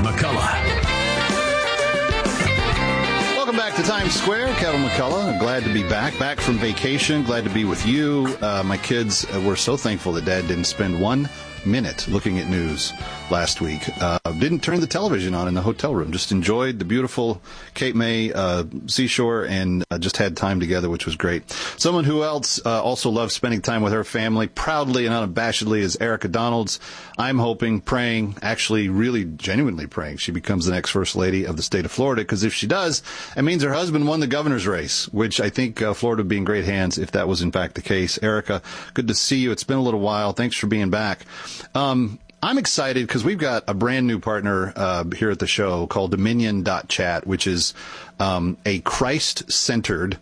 McCullough. Welcome back to Times Square. Kevin McCullough. Glad to be back from vacation. Glad to be with you. My kids were so thankful that Dad didn't spend 1 minute looking at news last week. Didn't turn the television on in the hotel room. Just enjoyed the beautiful Cape May seashore and just had time together, which was great. Someone who else also loves spending time with her family proudly and unabashedly is Erica Donalds. I'm hoping, praying, actually really genuinely praying she becomes the next First Lady of the state of Florida, because if she does, it means her husband won the governor's race, which I think Florida would be in great hands if that was in fact the case. Erica, good to see you. It's been a little while. Thanks for being back. I'm excited because we've got a brand new partner here at the show called Dominion.chat, which is a Christ-centered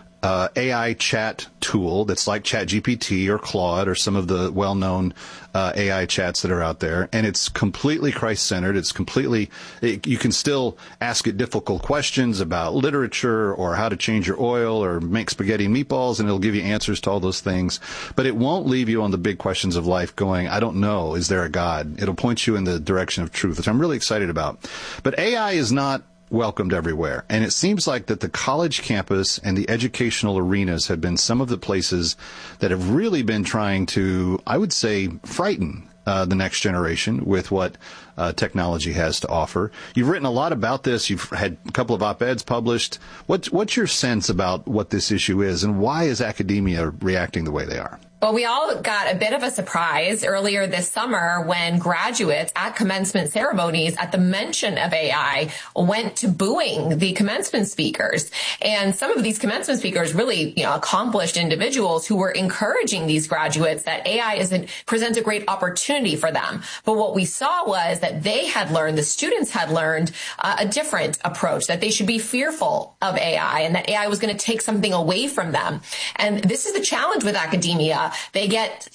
AI chat tool that's like ChatGPT or Claude or some of the well-known AI chats that are out there. And it's completely Christ-centered. It's completely, you can still ask it difficult questions about literature or how to change your oil or make spaghetti and meatballs, and it'll give you answers to all those things. But it won't leave you on the big questions of life going, I don't know, is there a God? It'll point you in the direction of truth, which I'm really excited about. But AI is not welcomed everywhere. And it seems like that the college campus and the educational arenas have been some of the places that have really been trying to, I would say, frighten the next generation with what technology has to offer. You've written a lot about this. You've had a couple of op-eds published. What's your sense about what this issue is, and why is academia reacting the way they are? Well, we all got a bit of a surprise earlier this summer when graduates at commencement ceremonies at the mention of AI went to booing the commencement speakers. And some of these commencement speakers really, accomplished individuals who were encouraging these graduates that AI presents a great opportunity for them. But what we saw was that the students had learned a different approach, that they should be fearful of AI and that AI was going to take something away from them. And this is the challenge with academia. They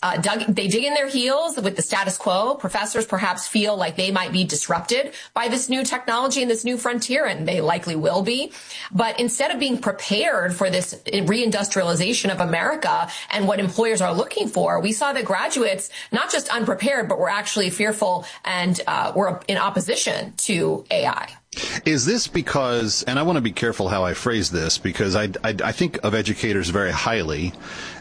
dig in their heels with the status quo. Professors perhaps feel like they might be disrupted by this new technology and this new frontier, and they likely will be. But instead of being prepared for this reindustrialization of America and what employers are looking for, we saw that graduates, not just unprepared, but were actually fearful and were in opposition to AI. Is this because, and I want to be careful how I phrase this, because I think of educators very highly,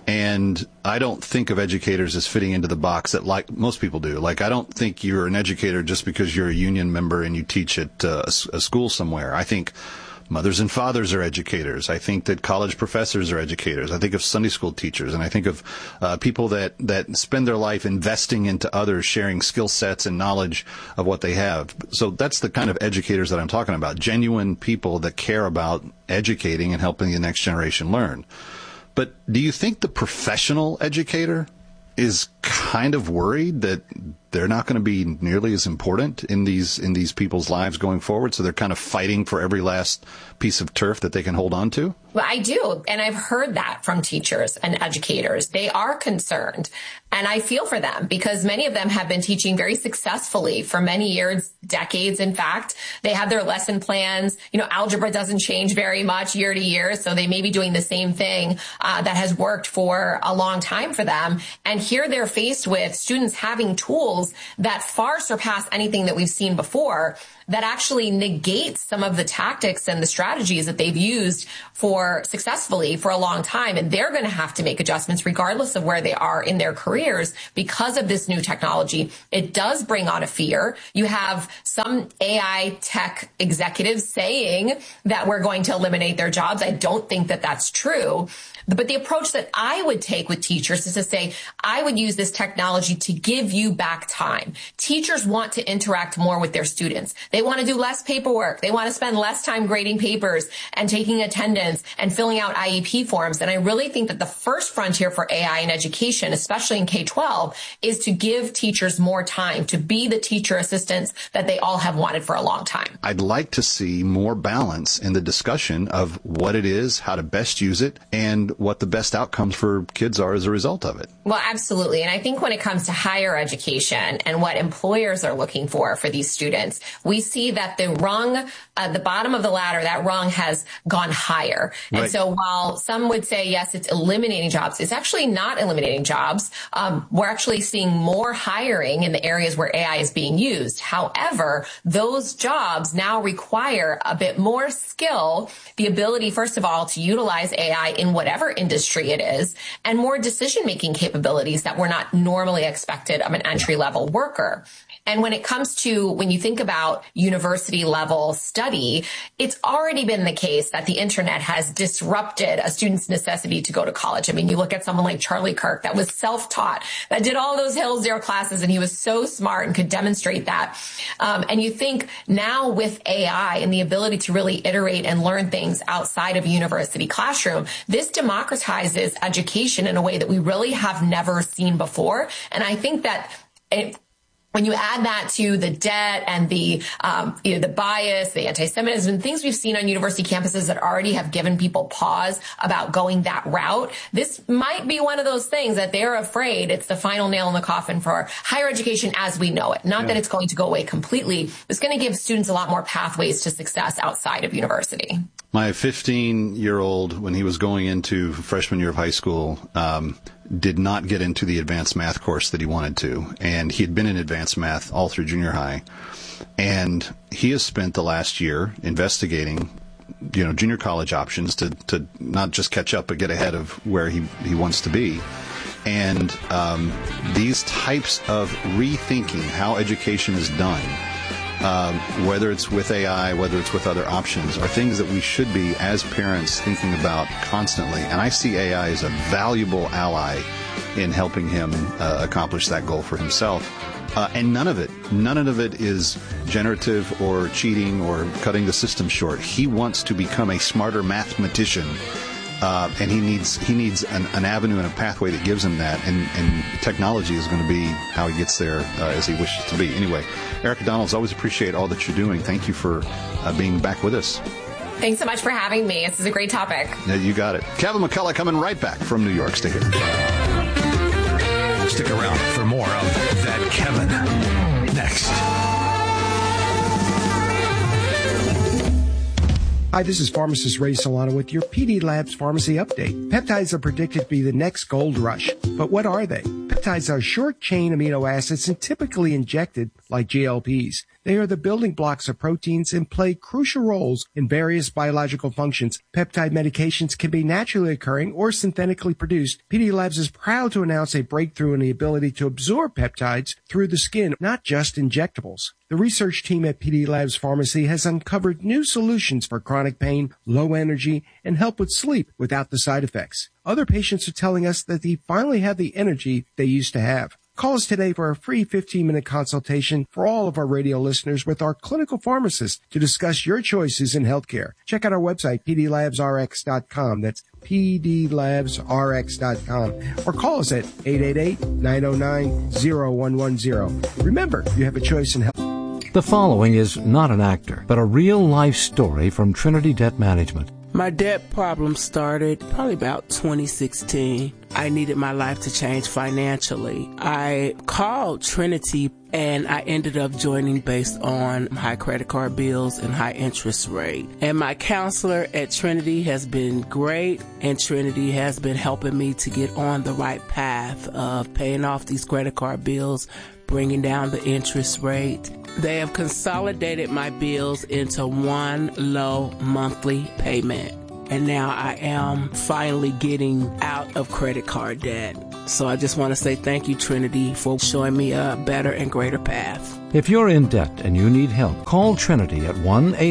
and I don't think of educators as fitting into the box that like most people do. Like, I don't think you're an educator just because you're a union member and you teach at a school somewhere. I think mothers and fathers are educators. I think that college professors are educators. I think of Sunday school teachers, and I think of people that spend their life investing into others, sharing skill sets and knowledge of what they have. So that's the kind of educators that I'm talking about, genuine people that care about educating and helping the next generation learn. But do you think the professional educator is kind of worried that they're not going to be nearly as important in these people's lives going forward, so they're kind of fighting for every last piece of turf that they can hold on to? Well, I do, and I've heard that from teachers and educators. They are concerned, and I feel for them because many of them have been teaching very successfully for many years, decades, in fact. They have their lesson plans. Algebra doesn't change very much year to year, so they may be doing the same thing that has worked for a long time for them. And here they're faced with students having tools that far surpass anything that we've seen before, that actually negates some of the tactics and the strategies that they've used successfully for a long time. And they're going to have to make adjustments regardless of where they are in their careers because of this new technology. It does bring on a fear. You have some AI tech executives saying that we're going to eliminate their jobs. I don't think that that's true. But the approach that I would take with teachers is to say, I would use this technology to give you back time. Teachers want to interact more with their students. They want to do less paperwork. They want to spend less time grading papers and taking attendance and filling out IEP forms. And I really think that the first frontier for AI in education, especially in K-12, is to give teachers more time to be the teacher assistants that they all have wanted for a long time. I'd like to see more balance in the discussion of what it is, how to best use it, and what the best outcomes for kids are as a result of it. Well, absolutely. And I think when it comes to higher education, education and what employers are looking for these students, we see that the rung, the bottom of the ladder, that rung has gone higher. Right. And so while some would say, yes, it's eliminating jobs, it's actually not eliminating jobs. We're actually seeing more hiring in the areas where AI is being used. However, those jobs now require a bit more skill, the ability, first of all, to utilize AI in whatever industry it is, and more decision-making capabilities that were not normally expected of an entry-level worker. And when it comes to, when you think about university level study, it's already been the case that the internet has disrupted a student's necessity to go to college. I mean, you look at someone like Charlie Kirk that was self-taught, that did all those Hillsdale classes, and he was so smart and could demonstrate that. And you think now with AI and the ability to really iterate and learn things outside of a university classroom, this democratizes education in a way that we really have never seen before. And I think that when you add that to the debt and the bias, the anti-Semitism, things we've seen on university campuses that already have given people pause about going that route, this might be one of those things that they're afraid it's the final nail in the coffin for higher education as we know it. Not that it's going to go away completely. It's going to give students a lot more pathways to success outside of university. My 15-year-old, when he was going into freshman year of high school, did not get into the advanced math course that he wanted to. And he had been in advanced math all through junior high. And he has spent the last year investigating, junior college options to not just catch up, but get ahead of where he wants to be. And these types of rethinking how education is done, whether it's with AI, whether it's with other options, are things that we should be, as parents, thinking about constantly. And I see AI as a valuable ally in helping him accomplish that goal for himself. And none of it is generative or cheating or cutting the system short. He wants to become a smarter mathematician. And he needs an avenue and a pathway that gives him that, and technology is going to be how he gets there as he wishes to be. Anyway, Erica Donalds, always appreciate all that you're doing. Thank you for being back with us. Thanks so much for having me. This is a great topic. Yeah, you got it. Kevin McCullough coming right back from New York. Stay here. Stick around for more of That Kevin next. Hi, this is pharmacist Ray Solano with your PD Labs Pharmacy Update. Peptides are predicted to be the next gold rush. But what are they? Peptides are short-chain amino acids and typically injected like GLPs. They are the building blocks of proteins and play crucial roles in various biological functions. Peptide medications can be naturally occurring or synthetically produced. PD Labs is proud to announce a breakthrough in the ability to absorb peptides through the skin, not just injectables. The research team at PD Labs Pharmacy has uncovered new solutions for chronic pain, low energy, and help with sleep without the side effects. Other patients are telling us that they finally have the energy they used to have. Call us today for a free 15-minute consultation for all of our radio listeners with our clinical pharmacist to discuss your choices in healthcare. Check out our website, pdlabsrx.com. That's pdlabsrx.com. Or call us at 888-909-0110. Remember, you have a choice in health. The following is not an actor, but a real-life story from Trinity Debt Management. My debt problem started probably about 2016. I needed my life to change financially. I called Trinity and I ended up joining based on high credit card bills and high interest rate. And my counselor at Trinity has been great, and Trinity has been helping me to get on the right path of paying off these credit card bills, bringing down the interest rate. They have consolidated my bills into one low monthly payment. And now I am finally getting out of credit card debt. So I just want to say thank you, Trinity, for showing me a better and greater path. If you're in debt and you need help, call Trinity at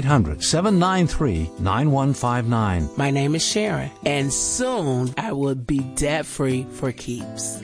1-800-793-9159. My name is Sharon, and soon I will be debt-free for keeps.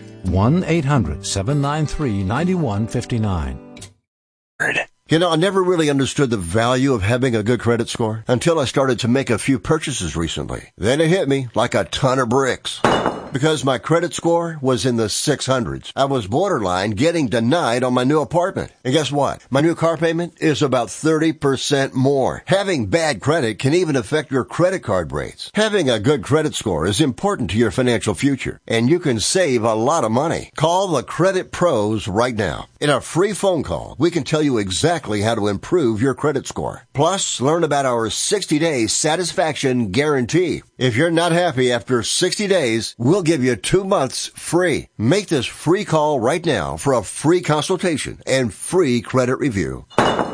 1-800-793-9159. You know, I never really understood the value of having a good credit score until I started to make a few purchases recently. Then it hit me like a ton of bricks. because my credit score was in the 600s. I was borderline getting denied on my new apartment. And guess what? My new car payment is about 30% more. Having bad credit can even affect your credit card rates. Having a good credit score is important to your financial future, and you can save a lot of money. Call the Credit Pros right now. In a free phone call, we can tell you exactly how to improve your credit score. Plus, learn about our 60-day satisfaction guarantee. If you're not happy after 60 days, we'll give you 2 months free. Make this free call right now for a free consultation and free credit review.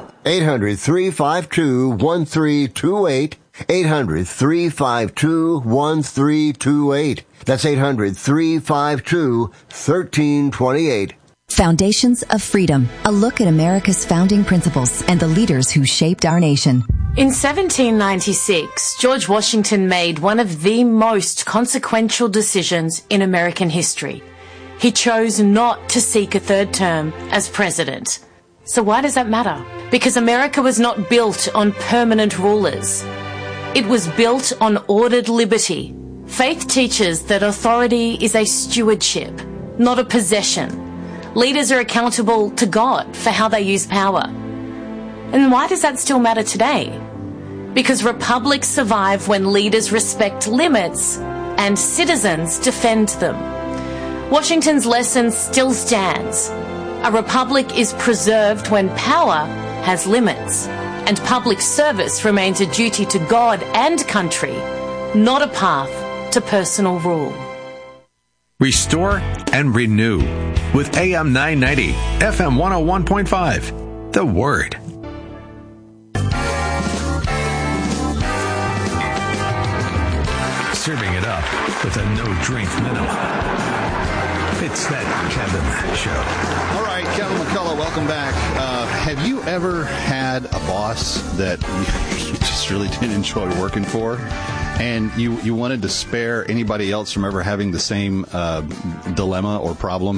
800-352-1328. 800-352-1328. That's 800-352-1328. Foundations of Freedom, a look at America's founding principles and the leaders who shaped our nation. In 1796, George Washington made one of the most consequential decisions in American history. He chose not to seek a third term as president. So why does that matter? Because America was not built on permanent rulers. It was built on ordered liberty. Faith teaches that authority is a stewardship, not a possession. Leaders are accountable to God for how they use power. And why does that still matter today? Because republics survive when leaders respect limits and citizens defend them. Washington's lesson still stands. A republic is preserved when power has limits, and public service remains a duty to God and country, not a path to personal rule. Restore and renew with AM 990, FM 101.5. The Word. Serving it up with a no-drink minimum. It's that Kevin Show. All right, Kevin McCullough, welcome back. Have you ever had a boss that you just really didn't enjoy working for? And you wanted to spare anybody else from ever having the same dilemma or problem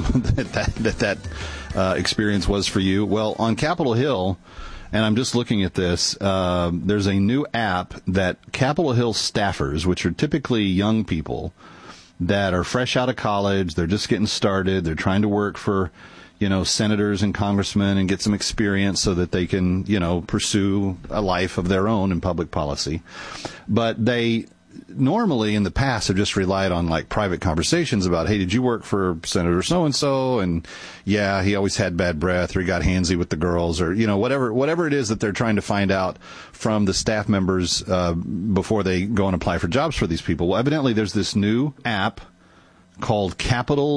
that experience was for you? Well, on Capitol Hill, and I'm just looking at this, there's a new app that Capitol Hill staffers, which are typically young people that are fresh out of college, they're just getting started, they're trying to work for, senators and congressmen and get some experience so that they can, pursue a life of their own in public policy. But they normally in the past have just relied on like private conversations about, hey, did you work for Senator so-and-so? And yeah, he always had bad breath, or he got handsy with the girls, or, whatever it is that they're trying to find out from the staff members before they go and apply for jobs for these people. Well, evidently there's this new app called Capital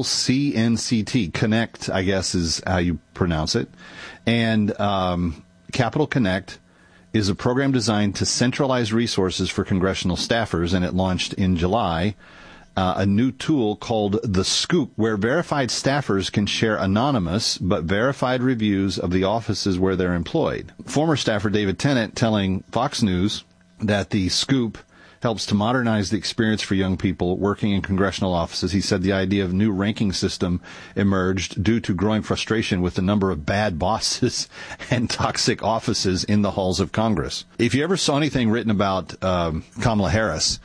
CNCT. Connect, I guess, is how you pronounce it. And Capital Connect is a program designed to centralize resources for congressional staffers, and it launched in July. A new tool called The Scoop, where verified staffers can share anonymous but verified reviews of the offices where they're employed. Former staffer David Tennant telling Fox News that The Scoop helps to modernize the experience for young people working in congressional offices. He said the idea of a new ranking system emerged due to growing frustration with the number of bad bosses and toxic offices in the halls of Congress. If you ever saw anything written about Kamala Harris,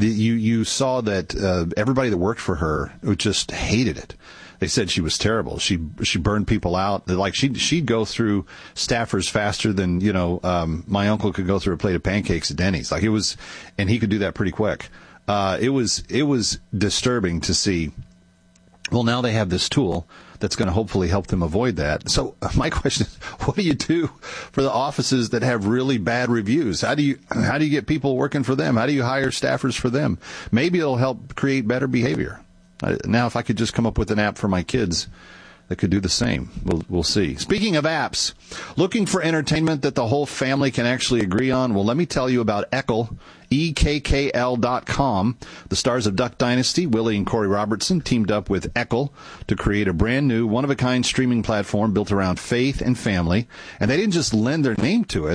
you saw that everybody that worked for her just hated it. They said she was terrible. She burned people out. Like she'd go through staffers faster than, my uncle could go through a plate of pancakes at Denny's. Like it was, and he could do that pretty quick. It was disturbing to see. Well, now they have this tool that's going to hopefully help them avoid that. So my question is, what do you do for the offices that have really bad reviews? How do you get people working for them? How do you hire staffers for them? Maybe it'll help create better behavior. Now, if I could just come up with an app for my kids that could do the same, we'll see. Speaking of apps, looking for entertainment that the whole family can actually agree on? Well, let me tell you about Eccl, EKKL.com. The stars of Duck Dynasty, Willie and Corey Robertson, teamed up with Eccl to create a brand new, one-of-a-kind streaming platform built around faith and family. And they didn't just lend their name to it.